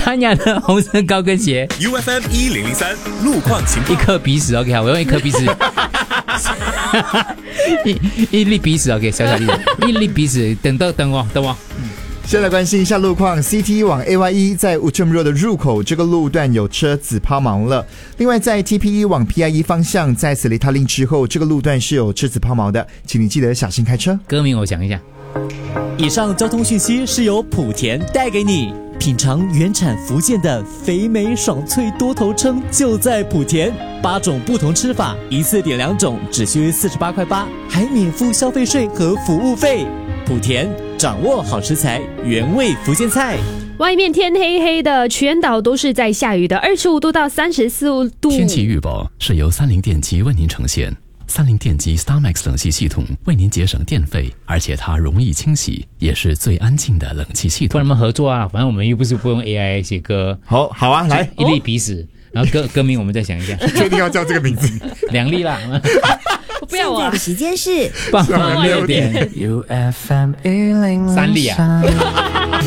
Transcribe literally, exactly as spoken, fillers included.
潘雅的红色高跟鞋。 U F M 一零零三路况情况。 一颗鼻屎 ，OK， 好，我用一颗鼻屎。一一粒鼻屎 ，OK， 小小粒的，一粒鼻屎，等到等我，等我。 先来关心一下路况 ，C T 往 A Y E 在 Outram Road 的入口这个路段有车子抛锚了。另外，在 T P E 往 P I E 方向，在 Seletar 之后，这个路段是有车子抛锚的，请你记得小心开车。 歌名我想一下。 以上交通讯息是由莆田带给你。品尝原产福建的肥美爽脆多头称，就在莆田。八种不同吃法，一次点两种，只需四十八块八，还免付消费税和服务费。莆田掌握好食材，原味福建菜。 外面天黑黑的，全岛都是在下雨的，二十五度到三十四度。 天气预报是由三菱电机为您呈现。三菱电机 StarMax 冷气系统为您节省电费，而且它容易清洗，也是最安静的冷气系统。 跟他们合作啊，反正我们又不是不用 A I 写歌。 好，好啊，来一粒鼻屎，然后歌歌名我们再想一下。 确定要叫这个名字？ 两粒啦。 不要啊！ 现在的时间是傍晚六点。 U F M 一零零三三粒啊。